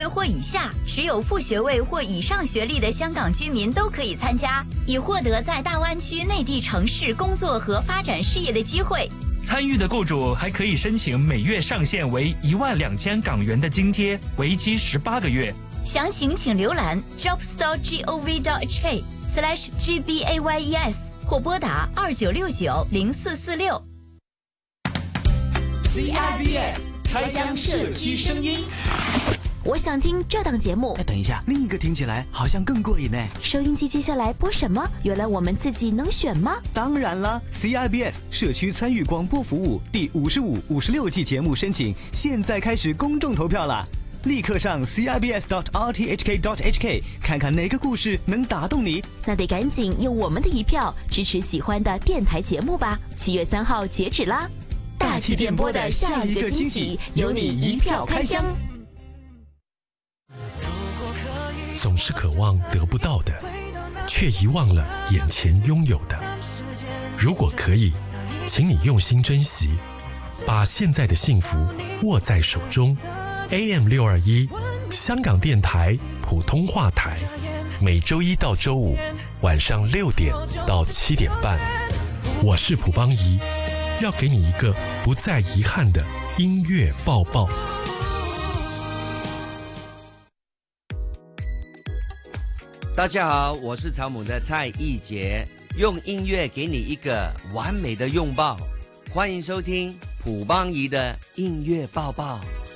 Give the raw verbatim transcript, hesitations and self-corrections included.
或以下，持有副学位或以上学历的香港居民都可以参加，以获得在大湾区内地城市工作和发展事业的机会。 参与的雇主还可以申请每月上限为一万两千港元的津贴，为期十八个月。 详情请浏览 jobstore gov dot hk slash gbayes 或拨打二九六九零四四六。 C I B S 开箱社区声音。 我想听这档节目。 哎，等一下，另一个听起来好像更过瘾呢。 收音机接下来播什么？原来我们自己能选吗？ 当然了 ，C I B S 社区参与广播服务第五十五、五十六季节目申请现在开始公众投票啦！立刻上 C I B S dot R T H K dot H K 看看哪个故事能打动你。 那得赶紧用我们的一票支持喜欢的电台节目吧！七月三号截止啦！ 大气电波的下一个惊喜，由你一票开箱。 总是渴望得不到的，却遗忘了眼前拥有的。如果可以，请你用心珍惜，把现在的幸福握在手中。A M 六二一，香港电台普通话台，每周一到周五晚上六点到七点半，我是蒲邦仪，要给你一个不再遗憾的音乐抱抱。 大家好，我是草蜢的蔡奕杰，用音乐给你一个完美的拥抱。欢迎收听蒲邦仪的音乐抱抱。